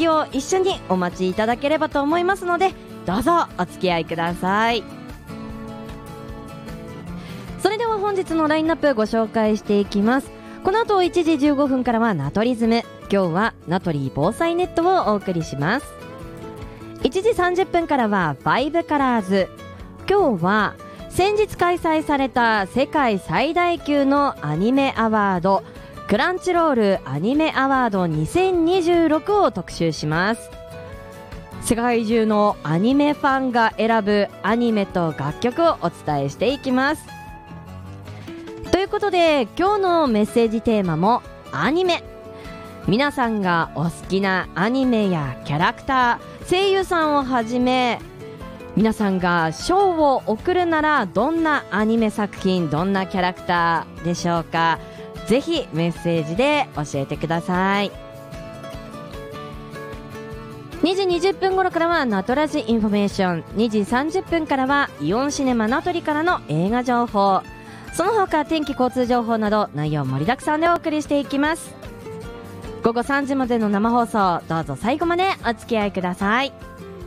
きを一緒にお待ちいただければと思いますので、どうぞお付き合いください。それでは本日のラインナップご紹介していきます。この後1時15分からはナトリズム。今日はナトリー防災ネットをお送りします。1時30分からはファイブカラーズ。今日は先日開催された世界最大級のアニメアワード、クランチロールアニメアワード2026を特集します。世界中のアニメファンが選ぶアニメと楽曲をお伝えしていきます。ということで今日のメッセージテーマもアニメ。皆さんがお好きなアニメやキャラクター、声優さんをはじめ、皆さんが賞を贈るならどんなアニメ作品、どんなキャラクターでしょうか。ぜひメッセージで教えてください。2時20分頃からはナトラジインフォメーション、2時30分からはイオンシネマナトリからの映画情報、その他天気交通情報など内容盛りだくさんでお送りしていきます。午後3時までの生放送、どうぞ最後までお付き合いください。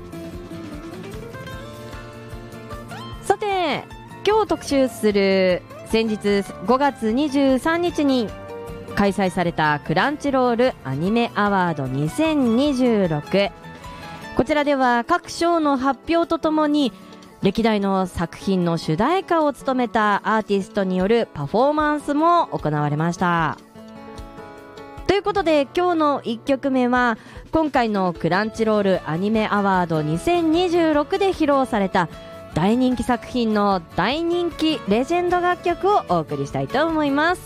さて、今日特集する先日5月23日に開催されたクランチロールアニメアワード2026。こちらでは各賞の発表とともに歴代の作品の主題歌を務めたアーティストによるパフォーマンスも行われました。ということで今日の1曲目は今回のクランチロールアニメアワード2026で披露された大人気作品の大人気レジェンド楽曲をお送りしたいと思います。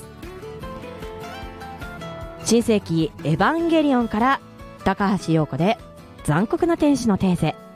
新世紀エヴァンゲリオンから高橋洋子で残酷な天使のテーゼ。